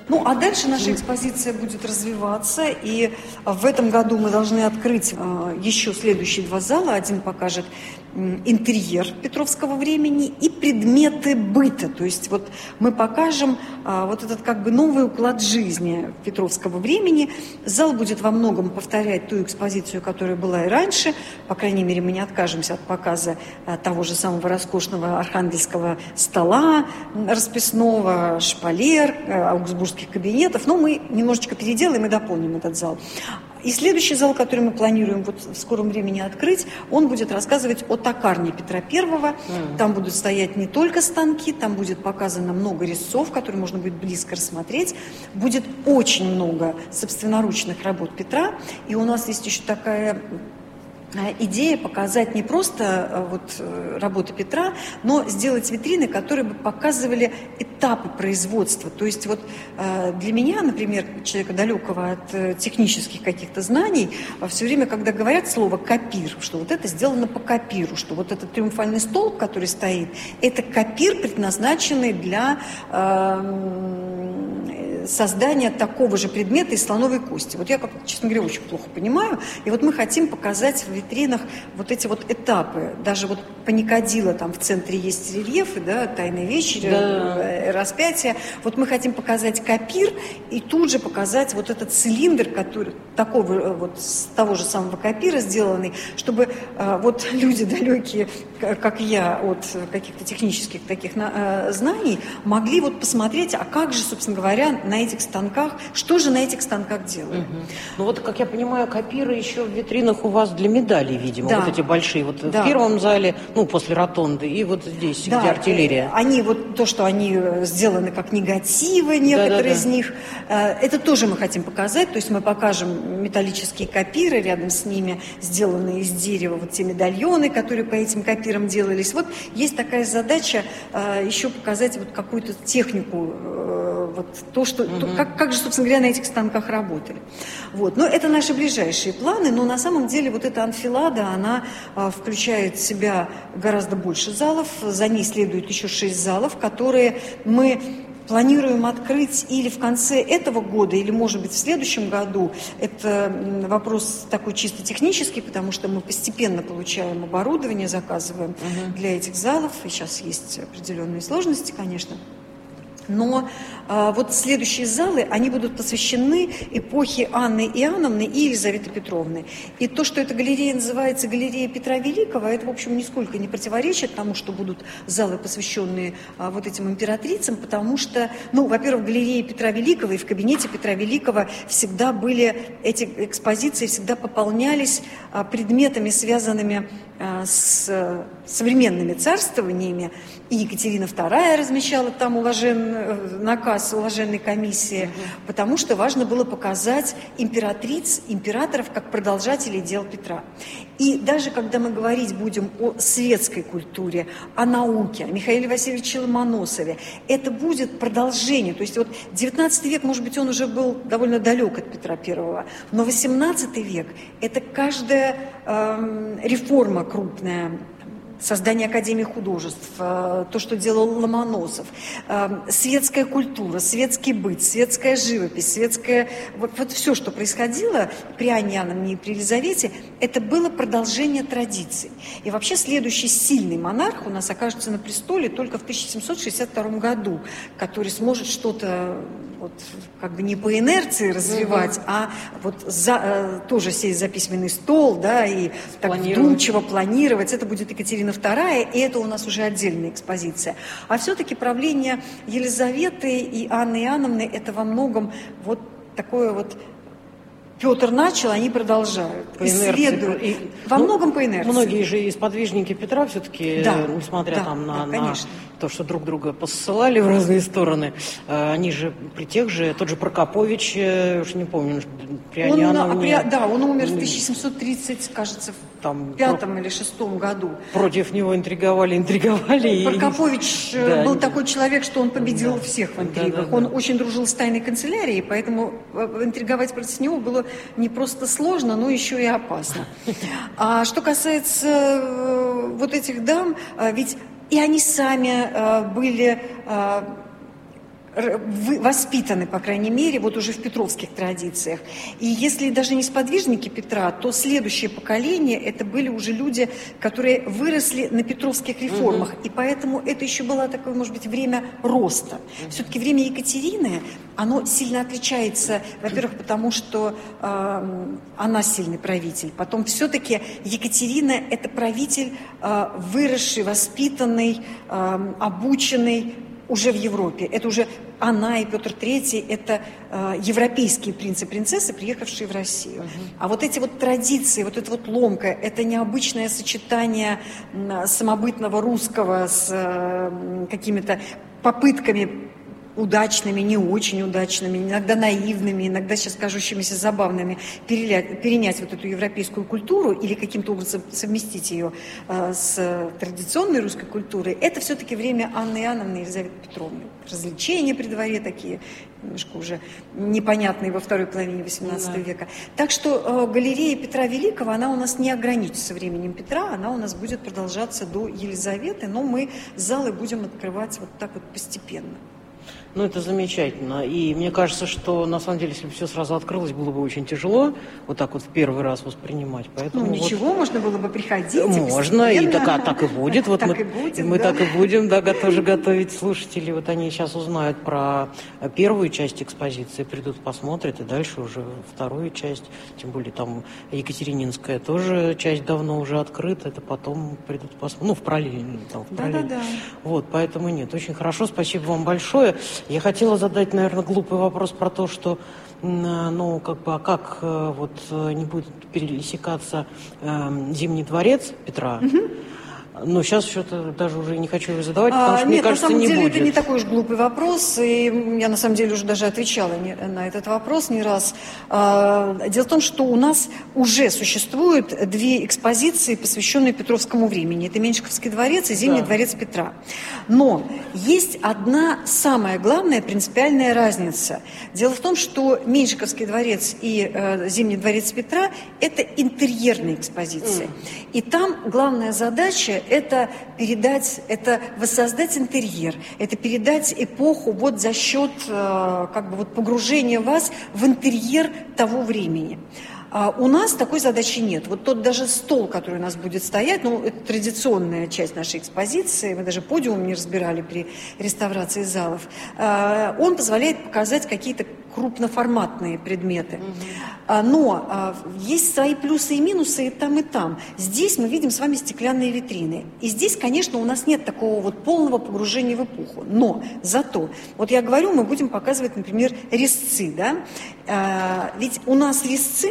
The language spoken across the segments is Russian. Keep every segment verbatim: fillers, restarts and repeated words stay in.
Ну, а дальше наша экспозиция будет развиваться, и в этом году мы должны открыть э, еще следующие два зала. Один покажет э, интерьер петровского времени и предметы быта. То есть вот мы покажем э, вот этот как бы новый уклад жизни петровского времени. Зал будет во многом повторять ту экспозицию, которая была и раньше. По крайней мере, мы не откажемся от показа э, того же самого роскошного архангельского стола расписного, шпалер, э, аугсбургского кабинетов, но мы немножечко переделаем и дополним этот зал. И следующий зал, который мы планируем вот в скором времени открыть, он будет рассказывать о токарне Петра Первого. Mm. Там будут стоять не только станки, там будет показано много резцов, которые можно будет близко рассмотреть. Будет очень много собственноручных работ Петра. И у нас есть еще такая идея показать не просто вот работы Петра, но сделать витрины, которые бы показывали этапы производства. То есть вот для меня, например, человека далекого от технических каких-то знаний, все время, когда говорят слово «копир», что вот это сделано по копиру, что вот этот триумфальный столб, который стоит, это копир, предназначенный для создания такого же предмета из слоновой кости. Вот я, как, честно говоря, очень плохо понимаю. И вот мы хотим показать в витринах вот эти вот этапы. Даже вот Паникадило, там в центре есть рельефы, да, Тайная вечеря, да. Распятие. Вот мы хотим показать копир и тут же показать вот этот цилиндр, который такого вот с того же самого копира сделанный, чтобы а, вот люди далекие, как я, от каких-то технических таких на, а, знаний, могли вот посмотреть, а как же, собственно говоря, на этих станках, что же на этих станках делают. Угу. Ну вот, как я понимаю, копиры еще в витринах у вас для медалей, видимо, да. Вот эти большие, вот да. В первом зале, ну, после ротонды, и вот здесь, да, где артиллерия. Они, вот то, что они сделаны как негативы, некоторые да, да, да. из них, это тоже мы хотим показать, то есть мы покажем металлические копиры, рядом с ними сделанные из дерева, вот те медальоны, которые по этим копирам делались. Вот есть такая задача еще показать вот какую-то технику, вот то, что, угу. то, как, как же, собственно говоря, на этих станках работали. Вот. Но это наши ближайшие планы, но на самом деле вот эта анфилада, она а, включает в себя гораздо больше залов, за ней следует еще шесть залов, которые мы планируем открыть или в конце этого года, или, может быть, в следующем году. Это вопрос такой чисто технический, потому что мы постепенно получаем оборудование, заказываем угу. для этих залов, и сейчас есть определенные сложности, конечно. Но а, вот следующие залы, они будут посвящены эпохе Анны Иоанновны и Елизаветы Петровны. И то, что эта галерея называется галерея Петра Великого, это, в общем, нисколько не противоречит тому, что будут залы, посвященные а, вот этим императрицам, потому что, ну, во-первых, в галерее Петра Великого и в кабинете Петра Великого всегда были, эти экспозиции всегда пополнялись а, предметами, связанными а, с современными царствованиями. И Екатерина Вторая размещала там уложен, наказ уложенной комиссии, угу. потому что важно было показать императриц, императоров как продолжателей дел Петра. И даже когда мы говорить будем о светской культуре, о науке, о Михаиле Васильевиче Ломоносове, это будет продолжение. То есть вот девятнадцатый век, может быть, он уже был довольно далек от Петра Первого, но восемнадцатый век – это каждая э, реформа крупная, создание Академии художеств, то, что делал Ломоносов, светская культура, светский быт, светская живопись, светская... Вот, вот все, что происходило при Анне Иоанновне и при Елизавете, это было продолжение традиций. И вообще следующий сильный монарх у нас окажется на престоле только в тысяча семьсот шестьдесят втором году, который сможет что-то вот, как бы не по инерции развивать, угу. а вот за, тоже сесть за письменный стол, да, и так вдумчиво планировать. Это будет Екатерина Вторая, и это у нас уже отдельная экспозиция. А все-таки правление Елизаветы и Анны Иоанновны – это во многом вот такое вот Петр начал, они продолжают, по исследуют. И, во ну, многом по инерции. Многие же и сподвижники Петра все-таки, да, несмотря да, там на, да, на то, что друг друга посылали в разные стороны, они же при тех же, тот же Прокопович, уж не помню, при Анне Иоанновне... При, да, он умер в тысяча семьсот тридцать, кажется, в пятом или шестом году. Против него интриговали, интриговали. Прокопович и... да, был такой человек, что он победил да, всех в интригах. Да, да, он да. очень дружил с тайной канцелярией, поэтому интриговать против него было не просто сложно, но еще и опасно. А что касается вот этих дам, ведь и они сами были воспитаны, по крайней мере, вот уже в петровских традициях. И если даже не сподвижники Петра, то следующее поколение это были уже люди, которые выросли на петровских реформах. Угу. И поэтому это еще было такое, может быть, время роста. Угу. Все-таки время Екатерины, оно сильно отличается, во-первых, потому что э, она сильный правитель. Потом все-таки Екатерина – это правитель, э, выросший, воспитанный, э, обученный, уже в Европе. Это уже она и Петр Третий, это э, европейские принцы и принцессы, приехавшие в Россию. Uh-huh. А вот эти вот традиции, вот эта вот ломка, это необычное сочетание э, самобытного русского с э, какими-то попытками удачными, не очень удачными, иногда наивными, иногда сейчас кажущимися забавными, перелять, перенять вот эту европейскую культуру или каким-то образом совместить ее э, с традиционной русской культурой, это все-таки время Анны Иоанновны и Елизаветы Петровны. Развлечения при дворе такие, немножко уже непонятные во второй половине восемнадцатого да. века. Так что э, галерея Петра Великого, она у нас не ограничится временем Петра, она у нас будет продолжаться до Елизаветы, но мы залы будем открывать вот так вот постепенно. Ну, это замечательно. И мне кажется, что, на самом деле, если бы все сразу открылось, было бы очень тяжело вот так вот в первый раз воспринимать. Поэтому ну, ничего, вот... можно было бы приходить. Можно, и, и так, а, так и будет. Вот так мы, и будет, мы да. так и будем, да, тоже готовить слушателей. Вот они сейчас узнают про первую часть экспозиции, придут, посмотрят, и дальше уже вторую часть. Тем более там Екатерининская тоже часть давно уже открыта, это потом придут посмотреть. Ну, в параллельно. Там, в параллель. Да, да, да. Вот, поэтому нет, очень хорошо, спасибо вам большое. Я хотела задать, наверное, глупый вопрос про то, что, ну, как бы, а как вот не будет пересекаться э, Зимний дворец Петра? Угу. Но сейчас что-то даже уже не хочу его задавать, потому что, а, мне нет, кажется, не будет. Нет, на самом деле это не такой уж глупый вопрос, и я на самом деле уже даже отвечала на этот вопрос не раз. Дело в том, что у нас уже существуют две экспозиции, посвященные Петровскому времени. Это Меньшиковский дворец и Зимний да. дворец Петра. Но есть одна самая главная принципиальная разница. Дело в том, что Меньшиковский дворец и э, Зимний дворец Петра – это интерьерные экспозиции. Mm. И там главная задача – это передать, это воссоздать интерьер, это передать эпоху вот за счет э, как бы вот погружения вас в интерьер того времени. А у нас такой задачи нет. Вот тот даже стол, который у нас будет стоять, ну, это традиционная часть нашей экспозиции, мы даже подиум не разбирали при реставрации залов, э, он позволяет показать какие-то крупноформатные предметы. Mm-hmm. Но а, есть свои плюсы и минусы и там, и там. Здесь мы видим с вами стеклянные витрины. И здесь, конечно, у нас нет такого вот полного погружения в эпоху. Но зато, вот я говорю, мы будем показывать, например, резцы. Да? А, ведь у нас резцы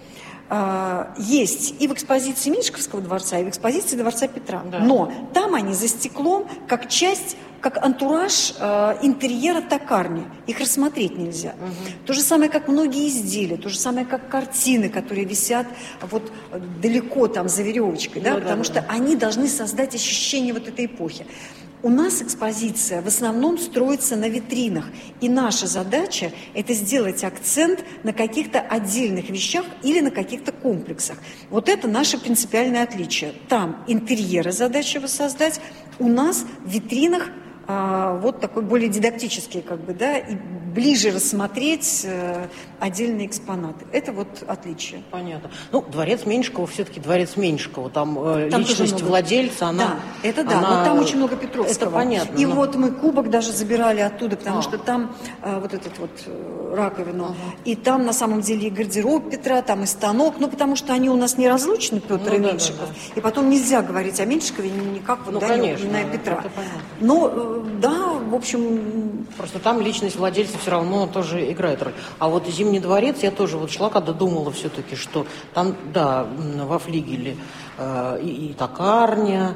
а, есть и в экспозиции Меньшиковского дворца, и в экспозиции дворца Петра. Да. Но там они за стеклом как часть, как антураж э, интерьера токарни. Их рассмотреть нельзя. Угу. То же самое, как многие изделия, то же самое, как картины, которые висят вот далеко там за веревочкой, да, ну, потому да, что да. они должны создать ощущение вот этой эпохи. У нас экспозиция в основном строится на витринах, и наша задача – это сделать акцент на каких-то отдельных вещах или на каких-то комплексах. Вот это наше принципиальное отличие. Там интерьеры задача воссоздать, у нас в витринах а, вот такой более дидактический, как бы, да, и ближе рассмотреть э, отдельные экспонаты. Это вот отличие. Понятно. Ну, дворец Меньшикова все-таки дворец Меньшикова. Там, э, там личность владельца, она... Да, это да. Она... Вот там очень много Петровского. Это понятно. И но... вот мы кубок даже забирали оттуда, потому а. что там э, вот этот вот э, раковину. Ага. И там на самом деле и гардероб Петра, там и станок. Ну, потому что они у нас неразлучны, Петр ну, и да, Меньшиков. Да, да. И потом нельзя говорить о Меньшикове никак вот, ну, да, конечно, не упоминая Петра. Это понятно. Но, э, да, в общем... Просто там личность владельца все равно тоже играет роль. А вот Зимний дворец, я тоже вот шла, когда думала все-таки, что там, да, во флигеле э, и, и токарня,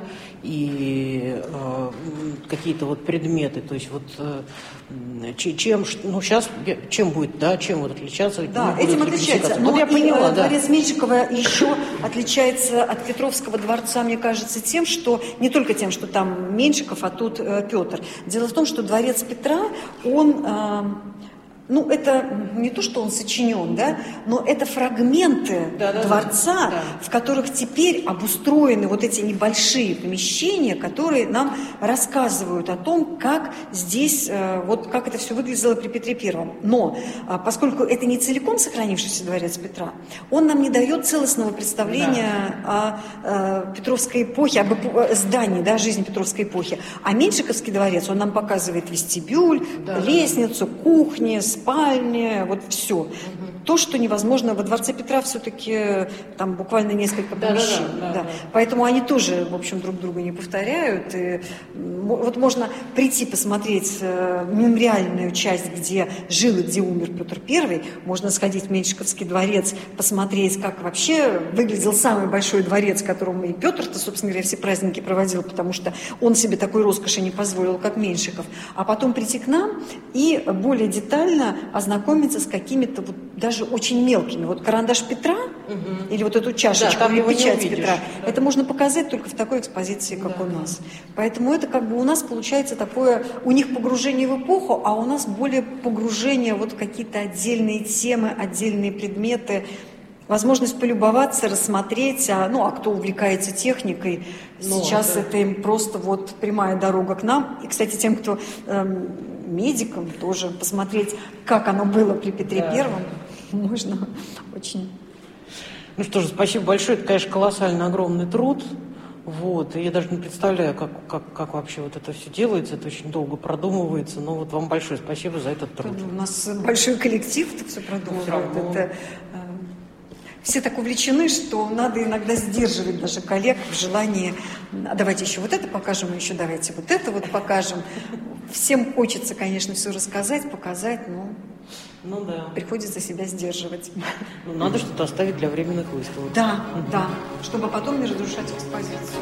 и э, какие-то вот предметы, то есть вот э, чем, ну сейчас, чем будет, да, чем вот отличаться? Да, этим отличается. Вот я поняла, да. Дворец Меньшикова еще отличается от Петровского дворца, мне кажется, тем, что, не только тем, что там Меньшиков, а тут э, Петр. Дело в том, что дворец Петра, он... Э, Ну, это не то, что он сочинен, да, но это фрагменты да, да, дворца, да. в которых теперь обустроены вот эти небольшие помещения, которые нам рассказывают о том, как здесь, вот как это все выглядело при Петре Первом. Но поскольку это не целиком сохранившийся дворец Петра, он нам не дает целостного представления да. о Петровской эпохе, об здании, да, жизни Петровской эпохи. А Меньшиковский дворец, он нам показывает вестибюль, да, лестницу, кухню, спальня, вот все. Угу. То, что невозможно во дворце Петра, все-таки там буквально несколько помещений. Да, да, да, да, да. Поэтому они тоже, в общем, друг друга не повторяют. И вот можно прийти посмотреть мемориальную часть, где жил и где умер Петр Первый. Можно сходить в Меньшиковский дворец, посмотреть, как вообще выглядел самый большой дворец, которому и Петр-то, собственно говоря, все праздники проводил, потому что он себе такой роскоши не позволил, как Меньшиков. А потом прийти к нам и более детально ознакомиться с какими-то вот даже очень мелкими. Вот карандаш Петра угу. или вот эту чашечку, да, или печать Петра, да. это можно показать только в такой экспозиции, как да. у нас. Поэтому это как бы у нас получается такое, у них погружение в эпоху, а у нас более погружение вот в какие-то отдельные темы, отдельные предметы, возможность полюбоваться, рассмотреть, а, ну, а кто увлекается техникой, ну, сейчас да. это им просто вот прямая дорога к нам. И, кстати, тем, кто эм, медикам, тоже посмотреть, как оно было при Петре да. Первом, можно очень. Ну что же, спасибо большое, это, конечно, колоссально огромный труд. Вот, и я даже не представляю, как, как, как вообще вот это все делается, это очень долго продумывается, но вот вам большое спасибо за этот труд. У нас большой коллектив, это все продумывает. Ну, это, э, все так увлечены, что надо иногда сдерживать даже коллег в желании, а давайте еще вот это покажем, еще давайте вот это вот покажем. Всем хочется, конечно, все рассказать, показать, но ну, да. приходится себя сдерживать. Ну, надо что-то оставить для временных выставок. Да, угу. да, чтобы потом не разрушать экспозицию.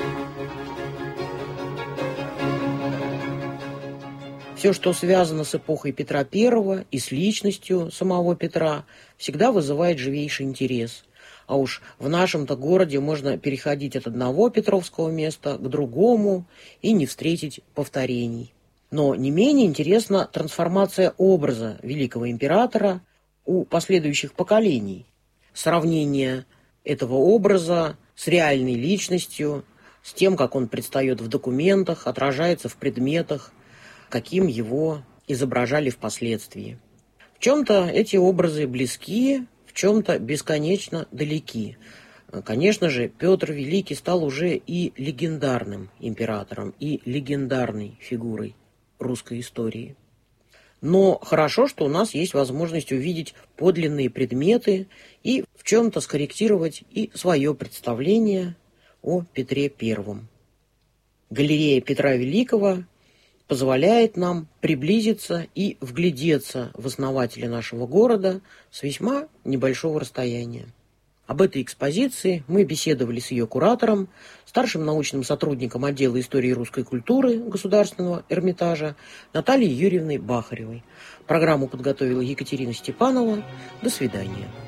Все, что связано с эпохой Петра Первого и с личностью самого Петра, всегда вызывает живейший интерес. А уж в нашем-то городе можно переходить от одного петровского места к другому и не встретить повторений. Но не менее интересна трансформация образа великого императора у последующих поколений. Сравнение этого образа с реальной личностью, с тем, как он предстает в документах, отражается в предметах, каким его изображали впоследствии. В чем-то эти образы близки, в чем-то бесконечно далеки. Конечно же, Петр Великий стал уже и легендарным императором, и легендарной фигурой русской истории. Но хорошо, что у нас есть возможность увидеть подлинные предметы и в чем-то скорректировать и свое представление о Петре Первом. Галерея Петра Великого позволяет нам приблизиться и вглядеться в основателя нашего города с весьма небольшого расстояния. Об этой экспозиции мы беседовали с ее куратором, старшим научным сотрудником отдела истории русской культуры Государственного Эрмитажа Натальей Юрьевной Бахаревой. Программу подготовила Екатерина Степанова. До свидания.